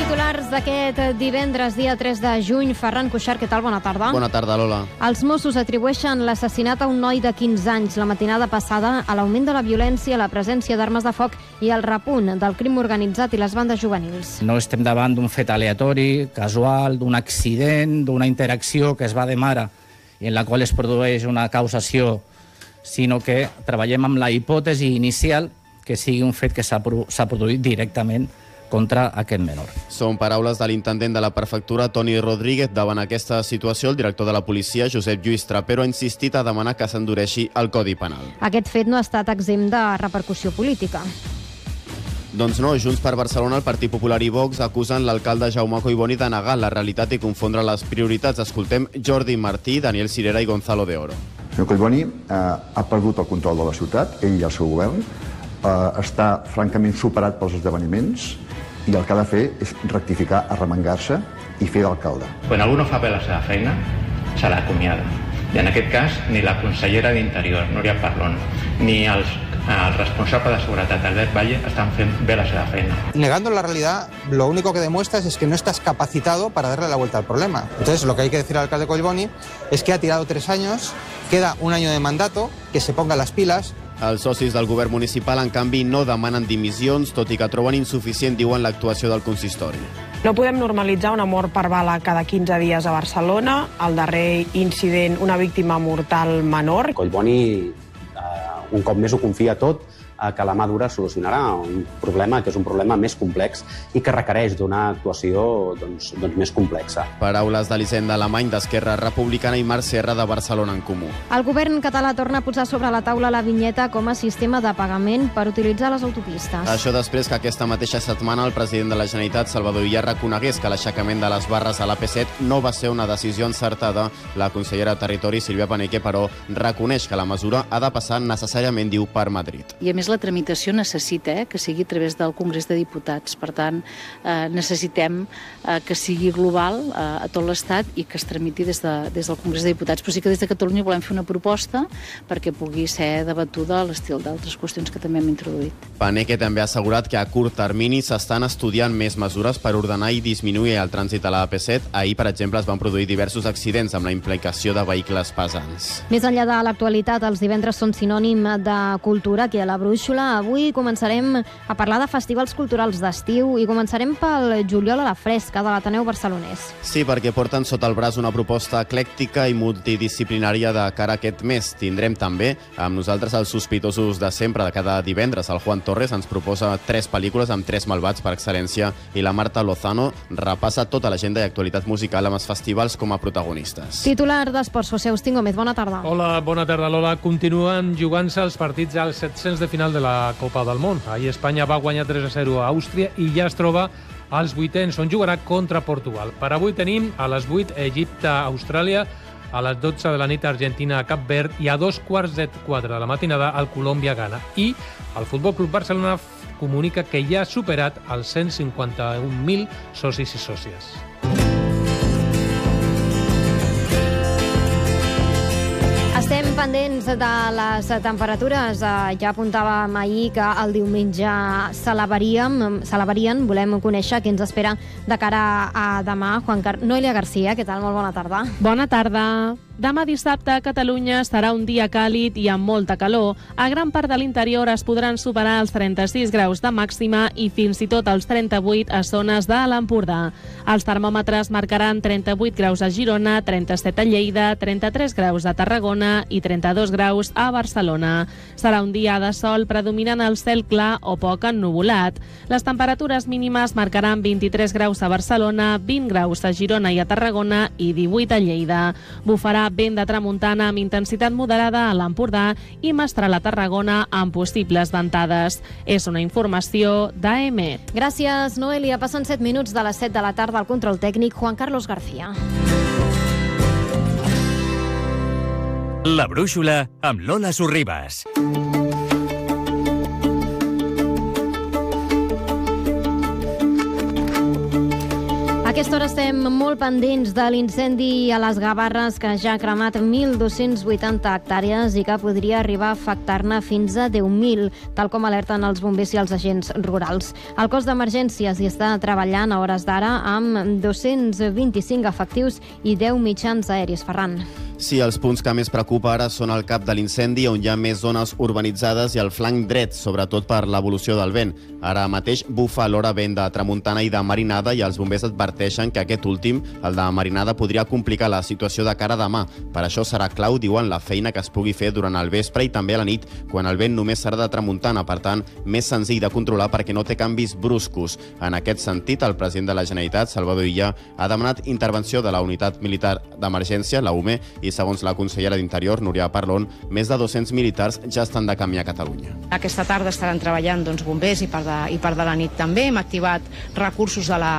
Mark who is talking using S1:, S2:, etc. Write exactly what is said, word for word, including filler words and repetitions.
S1: Titulars d'aquest divendres, dia tres de juny. Ferran Cuixart, què tal? Bona tarda.
S2: Bona tarda, Lola.
S1: Els Mossos atribueixen l'assassinat a un noi de quinze anys la matinada passada a l'augment de la violència, la presència d'armes de foc i el repunt del crim organitzat i les bandes juvenils.
S3: No estem davant d'un fet aleatori, casual, d'un accident, d'una interacció que es va de mare i en la qual es produeix una causació, sinó que treballem amb la hipòtesi inicial que sigui un fet que s'ha produït directament contra aquest menor.
S2: Són paraules de l'intendent de la prefectura, Toni Rodríguez. Davant aquesta situació, el director de la policia, Josep Lluís Trapero, ha insistit a demanar que s'endureixi el Codi Penal.
S1: Aquest fet no ha estat exempt de repercussió política.
S2: Doncs no, Junts per Barcelona, el Partit Popular i Vox acusen l'alcalde Jaume Collboni de negar la realitat i confondre les prioritats. Escoltem Jordi Martí, Daniel Cirera i Gonzalo de Oro.
S4: El senyor Collboni eh, ha perdut el control de la ciutat, ell i el seu govern, eh, està francament superat pels esdeveniments i el que ha de fer és rectificar, arremangar-se i fer d'alcalde.
S5: Quan algú no fa bé la seva feina, se l'acomiada. I en aquest cas, ni la consellera d'Interior, Núria Parlon, ni els, el responsable de seguretat, Albert Valle, estan fent bé la seva feina.
S6: Negando la realidad, lo único que demuestras es que no estás capacitado para darle la vuelta al problema. Entonces, lo que hay que decir al alcalde Collboni es que ha tirado tres años, queda un año de mandato, que se ponga las pilas.
S2: Els socis del govern municipal, en canvi, no demanen dimissions, tot i que troben insuficient, diuen, l'actuació del consistori.
S7: No podem normalitzar una mort per bala cada quinze dies a Barcelona. El darrer incident, una víctima mortal menor.
S8: Collboni, eh, un cop més ho confia tot, eh, que la mà dura solucionarà un problema que és un problema més complex i que requereix d'una actuació doncs, doncs més complexa.
S2: Paraules de l'Hisenda Alemany, d'Esquerra Republicana, i Marc Serra, de Barcelona en Comú.
S1: El govern català torna a posar sobre la taula la vinyeta com a sistema de pagament per utilitzar les autopistes.
S2: Això després que aquesta mateixa setmana el president de la Generalitat, Salvador Illa, reconegués que l'aixecament de les barres a l'A P set no va ser una decisió encertada. La consellera de Territori, Sílvia Paneque, però, reconeix que la mesura ha de passar necessàriament, diu, per Madrid.
S9: I a més la tramitació necessita eh, que sigui a través del Congrés de Diputats. Per tant, eh, necessitem eh, que sigui global eh, a tot l'Estat i que es tramiti des, de, des del Congrés de Diputats. Però sí que des de Catalunya volem fer una proposta perquè pugui ser debatuda a l'estil d'altres qüestions que també hem introduït.
S2: Paneque també ha assegurat que a curt termini s'estan estudiant més mesures per ordenar i disminuir el trànsit a la A P set. Ahir, per exemple, es van produir diversos accidents amb la implicació de vehicles pesants.
S1: Més enllà de l'actualitat, els divendres són sinònim de cultura aquí a la Brúixola. Avui començarem a parlar de festivals culturals d'estiu i començarem pel Juliol a la Fresca de l'Ateneu Barcelonès.
S2: Sí, perquè porten sota el braç una proposta eclèctica i multidisciplinària de cara a aquest mes. Tindrem també amb nosaltres els sospitosos de sempre de cada divendres. El Juan Torres ens proposa tres pel·lícules amb tres malvats per excel·lència i la Marta Lozano repassa tota l'agenda i actualitat musical amb els festivals com a protagonistes.
S1: Titular d'Esports, José Agustín Gómez, bona tarda.
S10: Hola, bona tarda, Lola. Continuen jugant-se els partits als set-cents de final de la Copa del Món. Ahir Espanya va guanyar tres a zero a Àustria i ja es troba als vuitens, on jugarà contra Portugal. Per avui tenim a les vuit Egipte-Austràlia, a les dotze de la nit Argentina-Cap Verd i a dos quarts de quatre de la matinada al Colòmbia-Ghana. I el Futbol Club Barcelona comunica que ja ha superat els cent cinquanta-un mil socis i sòcies.
S1: Estem pendents de les temperatures. Ja apuntàvem ahir que el diumenge celebraríem, celebrarien. Volem conèixer què ens espera de cara a demà. Juan Car... Noelia Garcia, què tal? Molt bona tarda.
S11: Bona tarda. Demà dissabte a Catalunya serà un dia càlid i amb molta calor. A gran part de l'interior es podran superar els trenta-sis graus de màxima i fins i tot els trenta-vuit a zones de l'Empordà. Els termòmetres marcaran trenta-vuit graus a Girona, trenta-set a Lleida, trenta-tres graus a Tarragona i trenta-dos graus a Barcelona. Serà un dia de sol predominant el cel clar o poc ennuvolat. Les temperatures mínimes marcaran vint-i-tres graus a Barcelona, vint graus a Girona i a Tarragona i divuit a Lleida. Bufarà vent de tramuntana amb intensitat moderada a l'Empordà i mestral a Tarragona amb possibles ventades. És una informació d'A E M E T.
S1: Gràcies, Noelia. Passen set minuts de les set de la tarda al control tècnic Juan Carlos García.
S12: La Brúixola amb Lola Sorribas.
S1: A aquesta hora estem molt pendents de l'incendi a les Gavarres, que ja ha cremat mil dos-cents vuitanta hectàrees i que podria arribar a afectar-ne fins a deu mil, tal com alerten els bombers i els agents rurals. El cos d'emergències hi està treballant a hores d'ara amb dos-cents vint-i-cinc efectius i deu mitjans aèris. Ferran.
S2: Sí, els punts que més preocupa ara són el cap de l'incendi, on hi ha més zones urbanitzades, i el flanc dret, sobretot per l'evolució del vent. Ara mateix bufa l'hora vent de tramuntana i de marinada, i els bombers adverteixen que aquest últim, el de marinada, podria complicar la situació de cara a demà. Per això serà clau, diuen, la feina que es pugui fer durant el vespre i també a la nit, quan el vent només serà de tramuntana, per tant, més senzill de controlar perquè no té canvis bruscos. En aquest sentit, el president de la Generalitat, Salvador Illa, ha demanat intervenció de la Unitat Militar d'Emergència, la U M E, i segons la consellera d'Interior, Núria Parlon, més de dos-cents militars ja estan de camí a Catalunya.
S13: Aquesta tarda estaran treballant doncs, bombers i part, de, i part de la nit també. Hem activat recursos de la,